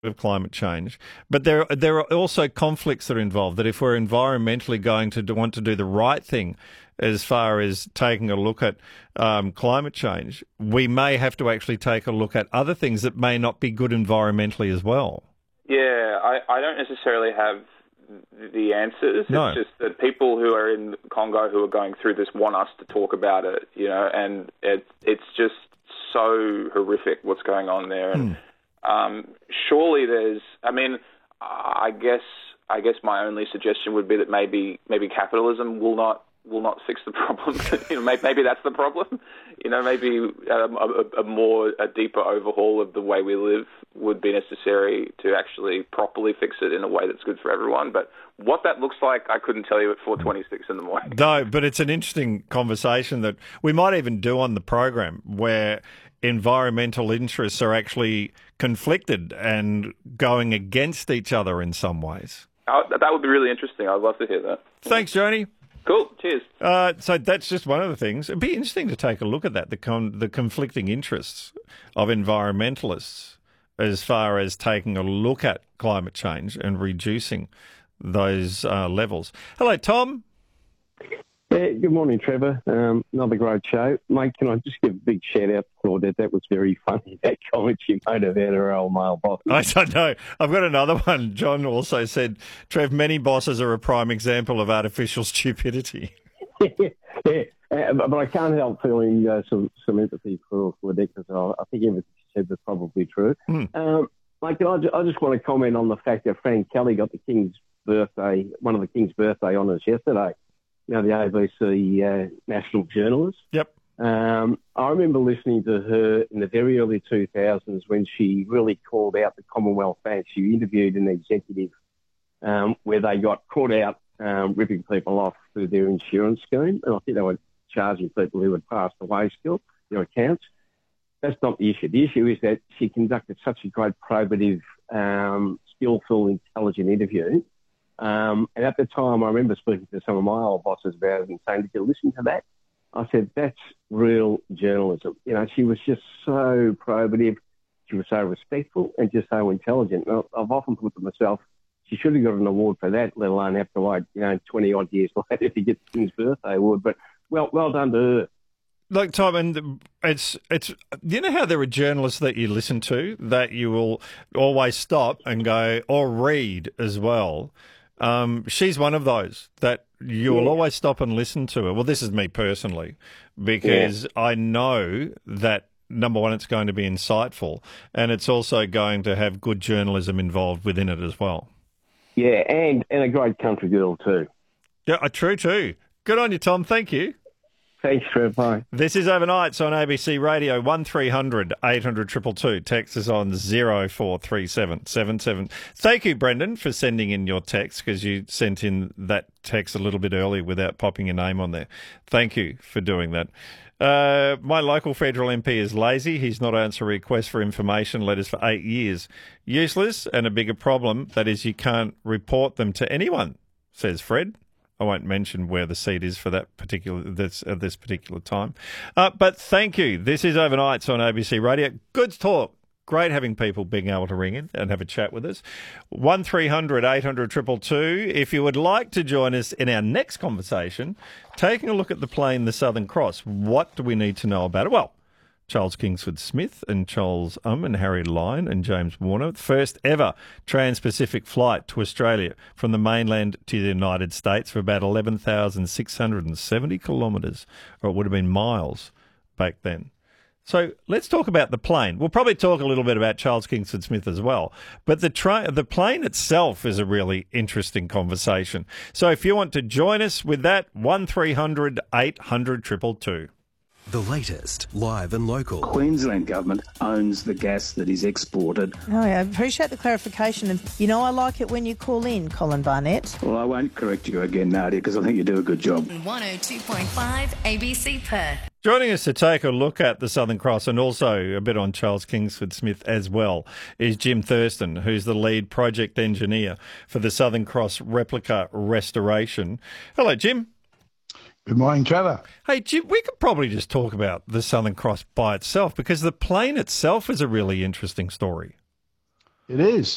of climate change, but there are also conflicts that are involved. That if we're environmentally going to want to do the right thing, as far as taking a look at climate change, we may have to actually take a look at other things that may not be good environmentally as well. Yeah, I don't necessarily have the answers. No. It's just that people who are in Congo who are going through this want us to talk about it, and it's just so horrific what's going on there. And surely I guess my only suggestion would be that maybe capitalism will not fix the problem. Maybe that's the problem. Maybe a deeper overhaul of the way we live would be necessary to actually properly fix it in a way that's good for everyone. But what that looks like, I couldn't tell you at 4:26 in the morning. No, but it's an interesting conversation that we might even do on the program, where environmental interests are actually conflicted and going against each other in some ways. That would be really interesting. I'd love to hear that. Thanks, Joni. Cool. Cheers. So that's just one of the things. It'd be interesting to take a look at that, the conflicting interests of environmentalists as far as taking a look at climate change and reducing those levels. Hello, Tom. Yeah, good morning, Trevor. Another great show. Mate, can I just give a big shout-out to Claudette? That was very funny, that comment she made about her old male boss. I don't know. I've got another one. John also said, Trev, many bosses are a prime example of artificial stupidity. Yeah. But I can't help feeling some empathy for Claudette, because I think everything she said was probably true. Mate, I just want to comment on the fact that Frank Kelly got one of the King's birthday honours yesterday. The ABC national journalist. Yep. I remember listening to her in the very early 2000s when she really called out the Commonwealth Bank. She interviewed an executive where they got caught out ripping people off through their insurance scheme. And I think they were charging people who had passed away still, their accounts. That's not the issue. The issue is that she conducted such a great probative, skillful, intelligent interview. And at the time, I remember speaking to some of my old bosses about it and saying, did you listen to that? I said, that's real journalism. She was just so probative. She was so respectful and just so intelligent. And I've often thought to myself, she should have got an award for that, let alone have to wait, 20-odd years later to get the King's Birthday Award. But well done to her. Look, Tom, and it's how there are journalists that you listen to that you will always stop and go, or read as well. She's one of those that you will always stop and listen to her. Well, this is me personally, because I know that, number one, it's going to be insightful, and it's also going to have good journalism involved within it as well. Yeah, and a great country girl too. Yeah, true too. Good on you, Tom. Thank you. Thanks, Trev. Bye. This is Overnights on ABC Radio, 1300 800 222. Text is on 043777. Thank you, Brendan, for sending in your text, because you sent in that text a little bit early without popping your name on there. Thank you for doing that. My local federal MP is lazy. He's not answered requests for information letters for 8 years. Useless, and a bigger problem, that is you can't report them to anyone, says Fred. I won't mention where the seat is for at this particular time. But thank you. This is Overnights on ABC Radio. Good talk. Great having people being able to ring in and have a chat with us. 1300 800 222. If you would like to join us in our next conversation, taking a look at the plane, the Southern Cross, what do we need to know about it? Well, Charles Kingsford Smith and Charles and Harry Lyon and James Warner, first ever trans-Pacific flight to Australia from the mainland to the United States for about 11,670 kilometres, or it would have been miles back then. So let's talk about the plane. We'll probably talk a little bit about Charles Kingsford Smith as well. But the plane itself is a really interesting conversation. So if you want to join us with that, 1300 800 222. The latest, live and local. Queensland Government owns the gas that is exported. Oh, I appreciate the clarification. And, I like it when you call in, Colin Barnett. Well, I won't correct you again, Nadia, because I think you do a good job. 102.5 ABC Perth. Joining us to take a look at the Southern Cross and also a bit on Charles Kingsford Smith as well is Jim Thurston, who's the lead project engineer for the Southern Cross replica restoration. Hello, Jim. Good morning, Trevor. Hey, Jim, we could probably just talk about the Southern Cross by itself, because the plane itself is a really interesting story. It is.